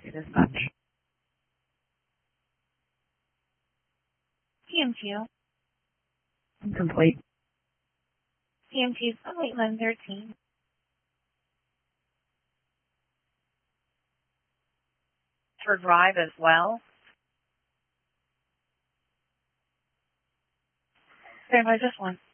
It is much. TM2. Incomplete. TM2 complete 1113. For drive as well. Stand by just one.